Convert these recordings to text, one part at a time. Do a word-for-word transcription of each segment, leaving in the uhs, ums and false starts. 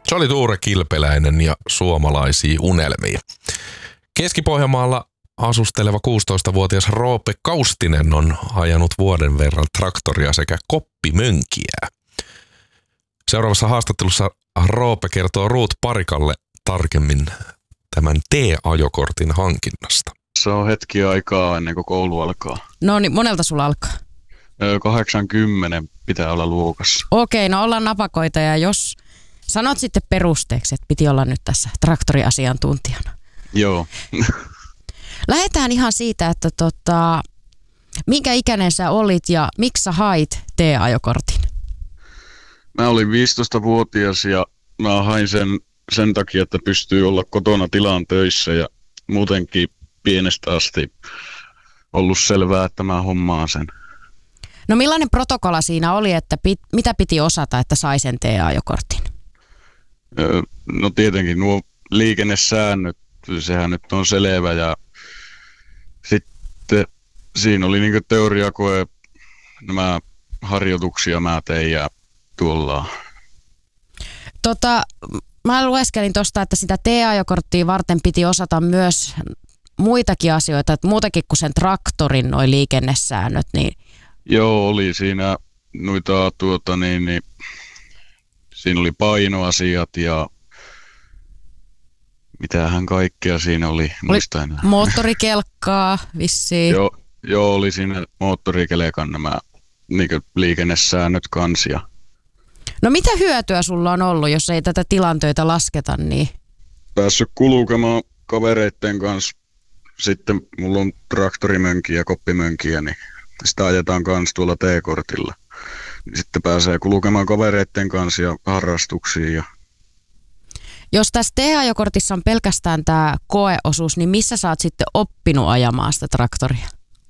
Se oli Tuure Kilpeläinen ja Suomalaisia unelmia. Keski-Pohjanmaalla asusteleva kuusitoistavuotias Roope Kaustinen on ajanut vuoden verran traktoria sekä koppimönkiä. Seuraavassa haastattelussa Roope kertoo Ruut Parikalle tarkemmin tämän T-ajokortin hankinnasta. Se on hetki aikaa ennen kuin koulu alkaa. No niin, monelta sulla alkaa? kahdeksankymmentä pitää olla luokassa. Okei, no ollaan napakoita ja jos sanot sitten perusteeksi, että piti olla nyt tässä traktoriasiantuntijana. Joo. Lähdetään ihan siitä, että tota, minkä ikäinen sä olit ja miksi sä hait T-ajokortin? Mä olin viisitoistavuotias ja mä hain sen sen takia, että pystyy olla kotona tilan töissä ja muutenkin pienestä asti ollut selvää, että mä hommaan sen. No millainen protokolla siinä oli, että pit, mitä piti osata, että sai sen T-ajokortin? Öö, no tietenkin nuo liikennesäännöt, sehän nyt on selvä ja sitten siinä oli niinku teoriakoe, nämä harjoituksia mä tein ja tuolla. Tota, mä lueskelin tuosta, että sitä T-ajokorttia varten piti osata myös muitakin asioita, että muutakin kuin sen traktorin noi liikennesäännöt. Niin... Joo, oli siinä noita tuota niin, niin siinä oli painoasiat ja mitähän kaikkea siinä oli, muista enää. Moottorikelkkaa vissiin. Joo, joo, oli siinä moottorikelekan nämä niin liikennesäännöt kansia. No mitä hyötyä sulla on ollut, jos ei tätä tilantöitä lasketa? Niin... Päässyt kulkemaan kavereitten kanssa. Sitten mulla on traktorimönkiä ja koppimönkiä, niin sitä ajetaan kanssa tuolla T-kortilla. Sitten pääsee kulkemaan kavereitten kanssa ja harrastuksiin. Ja... Jos tässä T-ajokortissa on pelkästään tämä koeosuus, niin missä sä oot sitten oppinut ajamaan sitä traktoria?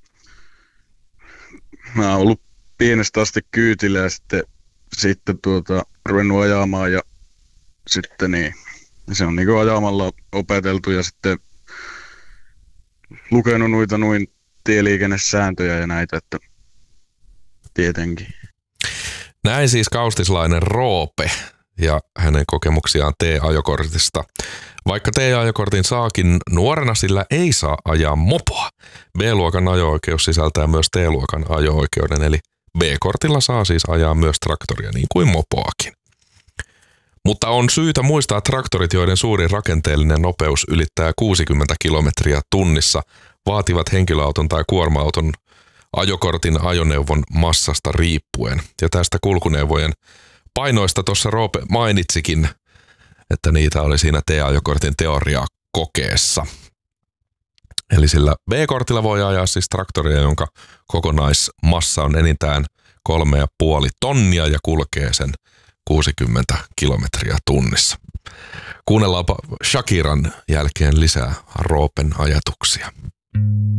Mä oon ollut pienestä asti kyytillä ja sitten, sitten tuota, ruvennut ajamaan ja sitten niin, se on niin kuin ajamalla opeteltu ja sitten lukenut noita noin tieliikennesääntöjä ja näitä, että tietenkin. Näin siis kaustislainen Roope ja hänen kokemuksiaan T-ajokortista. Vaikka T-ajokortin saakin nuorena, sillä ei saa ajaa mopoa. B-luokan ajo-oikeus sisältää myös T-luokan ajo-oikeuden, eli B-kortilla saa siis ajaa myös traktoria niin kuin mopoakin. Mutta on syytä muistaa traktorit, joiden suurin rakenteellinen nopeus ylittää kuusikymmentä kilometriä tunnissa, vaativat henkilöauton tai kuorma-auton ajokortin ajoneuvon massasta riippuen. Ja tästä kulkuneuvojen painoista tuossa Roope mainitsikin, että niitä oli siinä T-ajokortin teoriakokeessa. Eli sillä B-kortilla voi ajaa siis traktoria, jonka kokonaismassa on enintään kolme ja puoli tonnia ja kulkee sen kuusikymmentä kilometriä tunnissa. Kuunnellaanpa Shakiran jälkeen lisää Roopen ajatuksia.